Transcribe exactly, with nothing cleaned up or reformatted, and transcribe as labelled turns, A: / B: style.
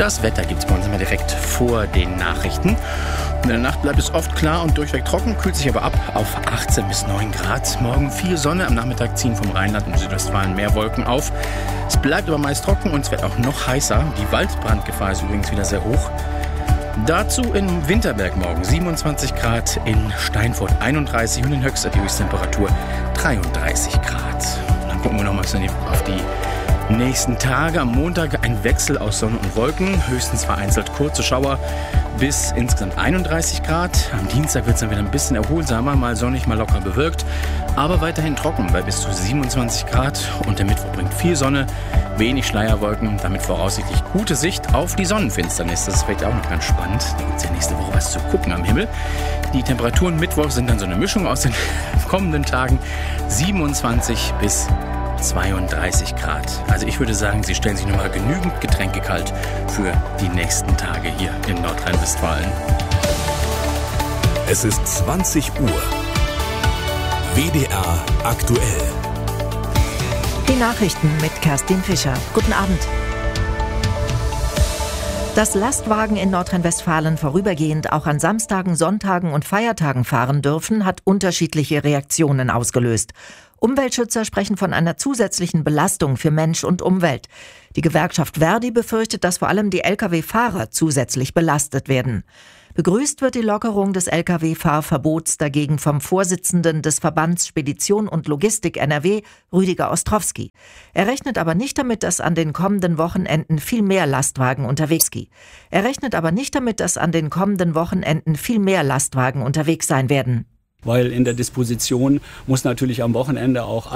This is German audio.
A: Das Wetter gibt es bei uns immer direkt vor den Nachrichten. In der Nacht bleibt es oft klar und durchweg trocken, kühlt sich aber ab auf achtzehn bis neun Grad. Morgen viel Sonne, am Nachmittag ziehen vom Rheinland und Südwestfalen mehr Wolken auf. Es bleibt aber meist trocken und es wird auch noch heißer. Die Waldbrandgefahr ist übrigens wieder sehr hoch. Dazu in Winterberg morgen siebenundzwanzig Grad, in Steinfurt einunddreißig und in Höxter die Höchsttemperatur dreiunddreißig Grad. Und dann gucken wir noch mal auf die nächsten Tage. Am Montag ein Wechsel aus Sonne und Wolken, höchstens vereinzelt kurze Schauer bis insgesamt einunddreißig Grad. Am Dienstag wird es dann wieder ein bisschen erholsamer, mal sonnig, mal locker bewölkt, aber weiterhin trocken bei bis zu siebenundzwanzig Grad. Und der Mittwoch bringt viel Sonne, wenig Schleierwolken, damit voraussichtlich gute Sicht auf die Sonnenfinsternis. Das ist vielleicht auch noch ganz spannend. Da gibt es ja nächste Woche was zu gucken am Himmel. Die Temperaturen Mittwoch sind dann so eine Mischung aus den kommenden Tagen, siebenundzwanzig bis zweiunddreißig Grad. Also ich würde sagen, Sie stellen sich nochmal genügend Getränke kalt für die nächsten Tage hier in Nordrhein-Westfalen.
B: Es ist zwanzig Uhr. W D R aktuell.
C: Die Nachrichten mit Kerstin Fischer. Guten Abend. Dass Lastwagen in Nordrhein-Westfalen vorübergehend auch an Samstagen, Sonntagen und Feiertagen fahren dürfen, hat unterschiedliche Reaktionen ausgelöst. Umweltschützer sprechen von einer zusätzlichen Belastung für Mensch und Umwelt. Die Gewerkschaft Verdi befürchtet, dass vor allem die L K W-Fahrer zusätzlich belastet werden. Begrüßt wird die Lockerung des L K W-Fahrverbots dagegen vom Vorsitzenden des Verbands Spedition und Logistik N R W, Rüdiger Ostrowski. Er rechnet aber nicht damit, dass an den kommenden Wochenenden viel mehr Lastwagen unterwegs sind. Er rechnet aber nicht damit, dass an den kommenden Wochenenden viel mehr Lastwagen unterwegs sein werden.
D: Weil in der Disposition muss natürlich am Wochenende auch